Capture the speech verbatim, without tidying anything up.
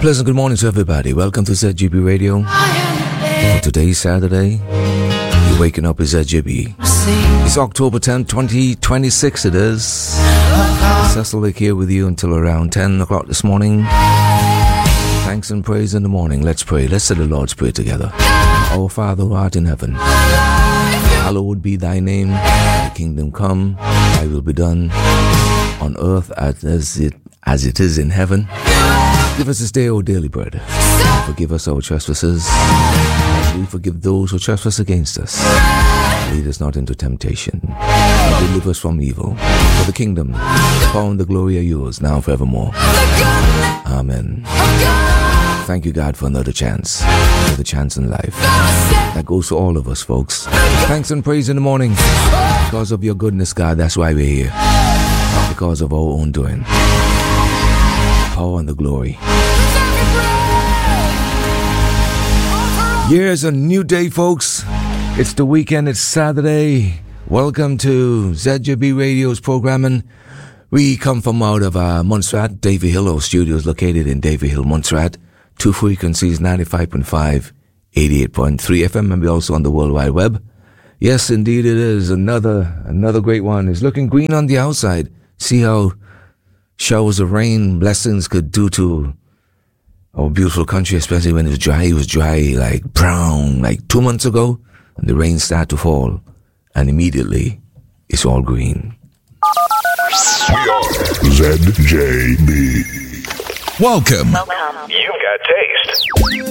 Pleasant good morning to everybody. Welcome to Z G B Radio. For today's Saturday, you're waking up with Z G B. It's October tenth, twenty twenty-six it is. Cecil Lake here with you until around ten o'clock this morning. Thanks and praise in the morning. Let's pray. Let's say the Lord's Prayer together. Our Father who art in heaven, hallowed be thy name. Thy kingdom come, thy will be done on earth as it, as it is in heaven. Give us this day our daily bread. Forgive us our trespasses, as we forgive those who trespass against us. Lead us not into temptation, but deliver us from evil. For the kingdom, the power and the glory are yours, now and forevermore. Amen. Thank you, God, for another chance, another chance in life. That goes to all of us, folks. Thanks and praise in the morning. Because of your goodness, God, that's why we're here. Not because of our own doing. Power and the glory. Here's a new day, folks. It's the weekend. It's Saturday. Welcome to Z J B Radio's programming. We come from out of uh, Montserrat, Davy Hill. Our studio is located in Davy Hill, Montserrat. Two frequencies, ninety-five point five, eighty-eight point three F M, and we're also on the World Wide Web. Yes, indeed it is. Another another great one. It's looking green on the outside. See how showers of rain, blessings could do to our beautiful country, especially when it was dry. It was dry, like brown, like two months ago, and the rain started to fall, and immediately it's all green. We are Z J B. Welcome. Welcome. You've got taste.